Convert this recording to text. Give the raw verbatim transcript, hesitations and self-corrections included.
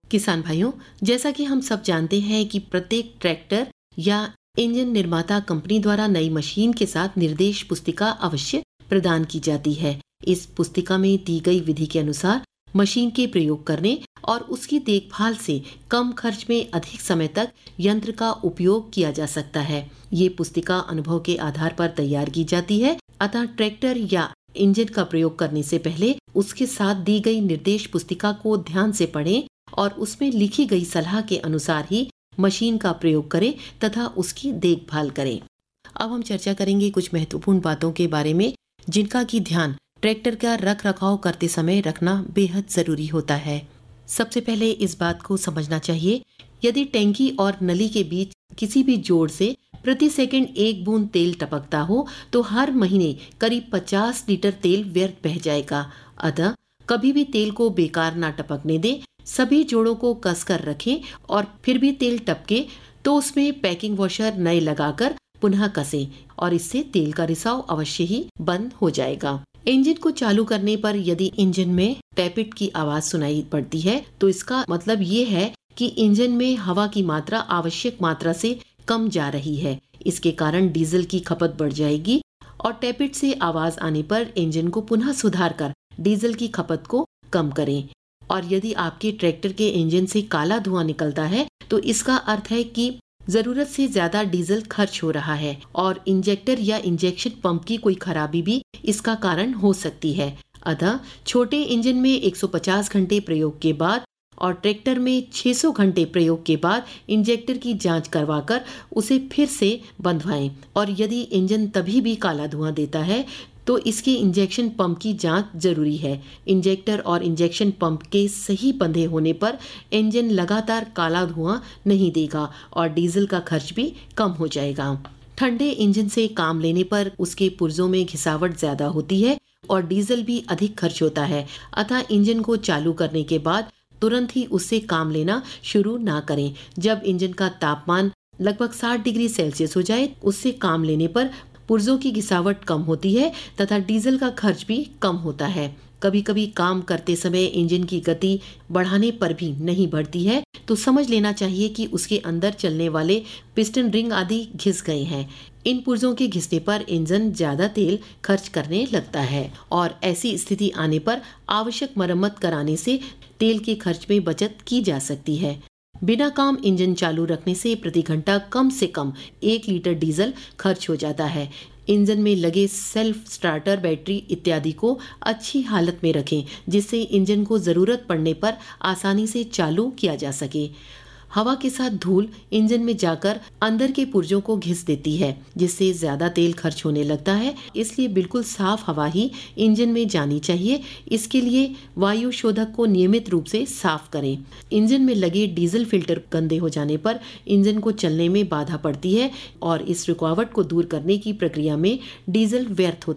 किसान भाइयों, जैसा कि हम सब जानते हैं कि प्रत्येक ट्रैक्टर या इंजन निर्माता कंपनी द्वारा नई मशीन के साथ निर्देश पुस्तिका अवश्य प्रदान की जाती है। इस पुस्तिका में दी गई विधि के अनुसार मशीन के प्रयोग करने और उसकी देखभाल से कम खर्च में अधिक समय तक यंत्र का उपयोग किया जा सकता है। ये पुस्तिका अनुभव के आधार पर तैयार की जाती है, अतः ट्रैक्टर या इंजन का प्रयोग करने से पहले उसके साथ दी गई निर्देश पुस्तिका को ध्यान से पढ़ें और उसमें लिखी गई सलाह के अनुसार ही मशीन का प्रयोग करें तथा उसकी देखभाल करें। अब हम चर्चा करेंगे कुछ महत्वपूर्ण बातों के बारे में जिनका की ध्यान ट्रैक्टर का रख रखाव करते समय रखना बेहद जरूरी होता है। सबसे पहले इस बात को समझना चाहिए, यदि टैंकी और नली के बीच किसी भी जोड़ से प्रति सेकंड एक बूंद तेल टपकता हो तो हर महीने करीब पचास लीटर तेल व्यर्थ बह जाएगा। अतः कभी भी तेल को बेकार ना टपकने दें। सभी जोड़ों को कसकर रखें और फिर भी तेल टपके तो उसमें पैकिंग वॉशर नए लगाकर पुनः कसें और इससे तेल का रिसाव अवश्य ही बंद हो जाएगा। इंजन को चालू करने पर यदि इंजन में टैपिट की आवाज सुनाई पड़ती है तो इसका मतलब ये है कि इंजन में हवा की मात्रा आवश्यक मात्रा से कम जा रही है। इसके कारण डीजल की खपत बढ़ जाएगी और टैपिट से आवाज आने पर इंजन को पुनः सुधार कर डीजल की खपत को कम करें। और यदि आपके ट्रैक्टर के इंजन से काला धुआं निकलता है तो इसका अर्थ है कि जरूरत से ज्यादा डीजल खर्च हो रहा है और इंजेक्टर या इंजेक्शन पंप की कोई खराबी भी इसका कारण हो सकती है। अतः छोटे इंजन में एक सौ पचास घंटे प्रयोग के बाद और ट्रैक्टर में छह सौ घंटे प्रयोग के बाद इंजेक्टर की जांच करवाकर उसे फिर से बंधवाएं और यदि इंजन तभी भी काला धुआं देता है तो इसके इंजेक्शन पंप की जांच जरूरी है। इंजेक्टर और इंजेक्शन पंप के सही बंधे होने पर इंजन लगातार काला धुआं नहीं देगा और डीजल का खर्च भी कम हो जाएगा। ठंडे इंजन से काम लेने पर उसके पुर्जों में घिसावट ज्यादा होती है और डीजल भी अधिक खर्च होता है। अतः इंजन को चालू करने के बाद तुरंत ही उससे काम लेना शुरू ना करें। जब इंजन का तापमान लगभग साठ डिग्री सेल्सियस हो जाए उससे काम लेने पर पुर्जों की घिसावट कम होती है तथा डीजल का खर्च भी कम होता है। कभी कभी काम करते समय इंजन की गति बढ़ाने पर भी नहीं बढ़ती है तो समझ लेना चाहिए कि उसके अंदर चलने वाले पिस्टन रिंग आदि घिस गए हैं। इन पुर्जों के घिसने पर इंजन ज्यादा तेल खर्च करने लगता है और ऐसी स्थिति आने पर आवश्यक मरम्मत कराने से तेल के खर्च में बचत की जा सकती है। बिना काम इंजन चालू रखने से प्रति घंटा कम से कम एक लीटर डीजल खर्च हो जाता है। इंजन में लगे सेल्फ स्टार्टर, बैटरी इत्यादि को अच्छी हालत में रखें जिससे इंजन को जरूरत पड़ने पर आसानी से चालू किया जा सके। हवा के साथ धूल इंजन में जाकर अंदर के पुर्जों को घिस देती है जिससे ज्यादा तेल खर्च होने लगता है। इसलिए बिल्कुल साफ हवा ही इंजन में जानी चाहिए। इसके लिए वायु शोधक को नियमित रूप से साफ करें। इंजन में लगे डीजल फिल्टर गंदे हो जाने पर इंजन को चलने में बाधा पड़ती है और इस रुकावट को दूर करने की प्रक्रिया में डीजल व्यर्थ होता है।